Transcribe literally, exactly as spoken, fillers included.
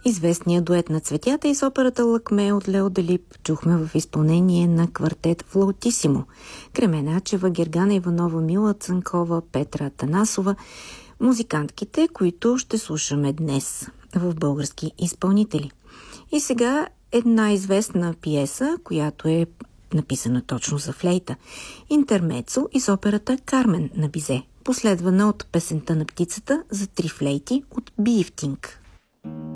Известният дует на цветята из операта Лакме от Лео Делиб чухме в изпълнение на квартет Флаутисимо. Кремена Ачева, Гергана Иванова, Мила Цанкова, Петра Атанасова, музикантките, които ще слушаме днес в български изпълнители. И сега една известна пиеса, която е написана точно за флейта. Интермецо из операта Кармен на Бизе, последвана от песента на птицата за три флейти от Биифтинг.